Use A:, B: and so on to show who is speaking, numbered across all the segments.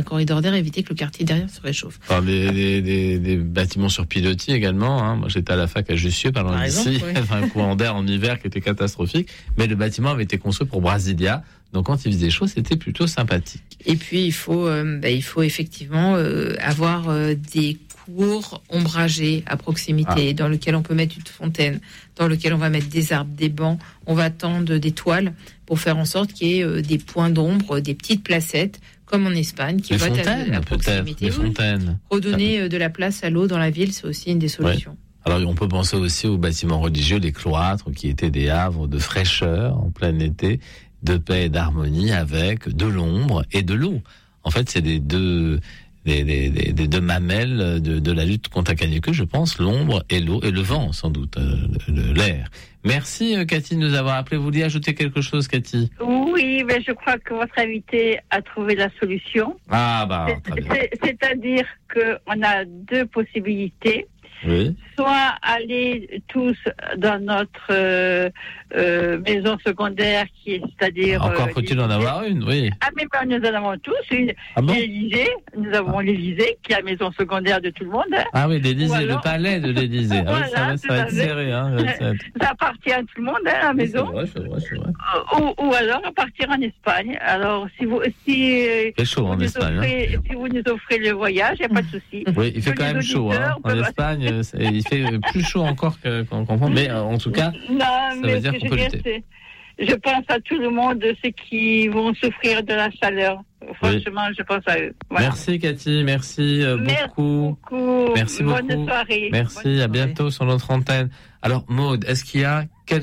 A: corridor d'air, éviter que le quartier derrière se réchauffe.
B: Par des bâtiments sur pilotis également. Hein. Moi, j'étais à la fac à Jussieu, pas loin d'ici. Il y avait un courant d'air en hiver qui était catastrophique. Mais le bâtiment avait été construit pour Brasilia. Donc, quand il faisait chaud, c'était plutôt sympathique.
A: Et puis, il faut effectivement avoir des cours ombragés à proximité, dans lequel on peut mettre une fontaine, dans lequel on va mettre des arbres, des bancs. On va tendre des toiles pour faire en sorte qu'il y ait des points d'ombre, des petites placettes, comme en Espagne, qui vont être à proximité.
B: Des fontaines.
A: Redonner de la place à l'eau dans la ville, c'est aussi une des solutions.
B: Ouais. Alors, on peut penser aussi aux bâtiments religieux, les cloîtres, qui étaient des havres de fraîcheur en plein été, de paix et d'harmonie, avec de l'ombre et de l'eau. En fait, c'est des deux mamelles de la lutte contre la canicule, je pense, l'ombre et l'eau, et le vent, sans doute, l'air. Merci, Cathy, de nous avoir appelé. Vous vouliez ajouter quelque chose, Cathy?
C: Oui, mais je crois que votre invité a trouvé la solution. C'est-à-dire qu'on a deux possibilités.
B: Oui.
C: Soit aller tous dans notre maison secondaire, c'est-à-dire...
B: Encore faut-il en avoir une, oui.
C: Ah, mais nous en avons tous. L'Élysée, nous avons l'Élysée, qui est la maison secondaire de tout le monde. Hein.
B: Ah oui, l'Élysée, le palais de l'Élysée.
C: Voilà,
B: ça va être serré. Hein,
C: ça appartient à tout le monde, hein, la maison.
B: C'est vrai.
C: Ou alors à partir en Espagne. Alors,
B: c'est chaud en Espagne.
C: Si vous nous offrez le voyage, il n'y a pas de souci.
B: Oui, il fait quand même chaud. Hein. En Espagne, il fait plus chaud encore qu'en France. Mais en tout cas, ça veut dire qu'on peut lutter.
C: Je pense à tout le monde, ceux qui vont souffrir de la chaleur. Franchement, je pense à eux. Voilà.
B: Merci Cathy, merci beaucoup. Merci beaucoup.
C: Bonne soirée.
B: Merci, à bientôt sur notre antenne. Alors Maud, est-ce qu'il y a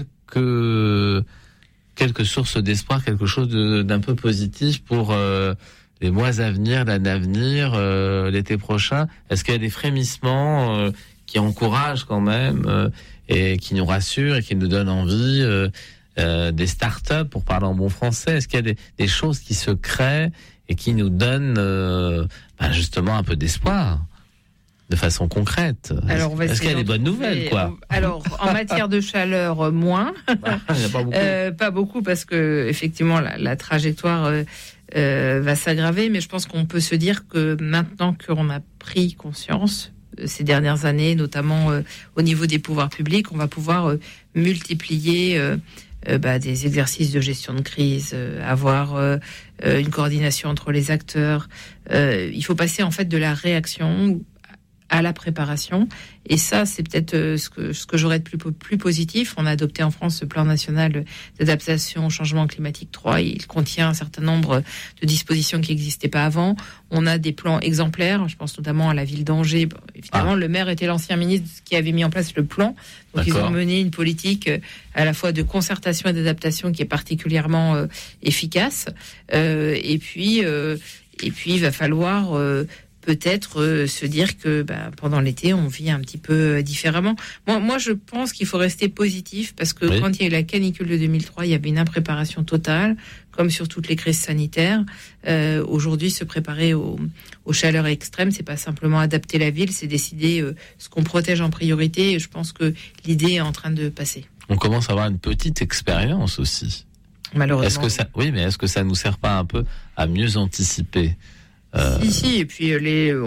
B: quelques sources d'espoir, quelque chose d'un peu positif pour les mois à venir, l'année à venir, l'été prochain? Est-ce qu'il y a des frémissements qui encouragent quand même et qui nous rassurent et qui nous donnent envie, des start-up, pour parler en bon français? Est-ce qu'il y a des choses qui se créent et qui nous donnent justement un peu d'espoir de façon concrète?
A: Alors,
B: est-ce qu'il y a des bonnes nouvelles, quoi?
A: Alors, en matière de chaleur, moins.
B: Il n'y a pas beaucoup.
A: Pas beaucoup, parce que effectivement la trajectoire va s'aggraver, mais je pense qu'on peut se dire que maintenant qu'on a pris conscience ces dernières années, notamment au niveau des pouvoirs publics, on va pouvoir multiplier des exercices de gestion de crise, avoir une coordination entre les acteurs. Il faut passer en fait de la réaction à la préparation, et ça c'est peut-être ce que j'aurais de plus positif. On a adopté en France ce plan national d'adaptation au changement climatique 3. Il contient un certain nombre de dispositions qui n'existaient pas avant. On a des plans exemplaires, je pense notamment à la ville d'Angers. Évidemment, le maire était l'ancien ministre qui avait mis en place le plan, donc ils ont mené une politique à la fois de concertation et d'adaptation qui est particulièrement efficace. Et puis il va falloir peut-être se dire que pendant l'été, on vit un petit peu différemment. Moi, je pense qu'il faut rester positif, parce que quand il y a eu la canicule de 2003, il y avait une impréparation totale, comme sur toutes les crises sanitaires. Aujourd'hui, se préparer aux chaleurs extrêmes, c'est pas simplement adapter la ville, c'est décider ce qu'on protège en priorité. Et je pense que l'idée est en train de passer. On commence à avoir une petite expérience aussi. Malheureusement. Est-ce que ça nous sert pas un peu à mieux anticiper? Si, et puis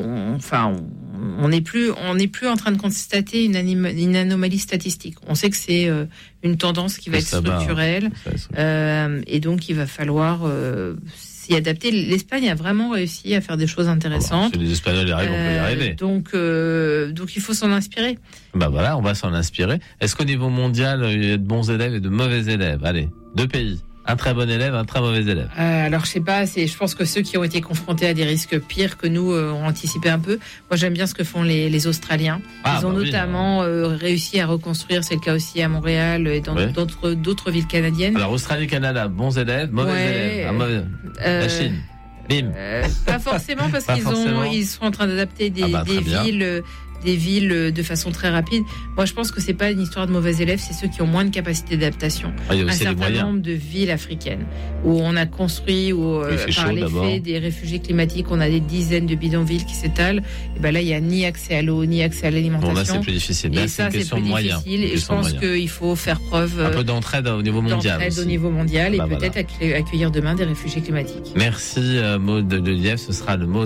A: on n'est plus en train de constater une anomalie statistique. On sait que c'est une tendance qui va être structurelle, et donc il va falloir s'y adapter. L'Espagne a vraiment réussi à faire des choses intéressantes. Si les Espagnols y arrivent, on peut y arriver. Donc il faut s'en inspirer. On va s'en inspirer. Est-ce qu'au niveau mondial, il y a de bons élèves et de mauvais élèves? Allez, 2 pays. Un très bon élève, un très mauvais élève. Alors, je sais pas, je pense que ceux qui ont été confrontés à des risques pires que nous ont anticipé un peu. Moi, j'aime bien ce que font les Australiens. Ils ont notamment réussi à reconstruire, c'est le cas aussi à Montréal et dans d'autres villes canadiennes. Alors, Australie, Canada, bons élèves, mauvais élèves. La Chine, bim. Pas forcément, parce qu'ils sont en train d'adapter des villes de façon très rapide. Moi, je pense que c'est pas une histoire de mauvais élèves, c'est ceux qui ont moins de capacité d'adaptation. Un certain nombre de villes africaines où on a construit, par l'effet des réfugiés climatiques, on a des dizaines de bidonvilles qui s'étalent. Et là, il y a ni accès à l'eau, ni accès à l'alimentation. Là, c'est plus difficile. Là, c'est une question de moyens. Et je pense qu'il faut faire preuve un peu d'entraide au niveau mondial. Et peut-être accueillir demain des réfugiés climatiques. Merci Maud de Lièvre. Ce sera le mot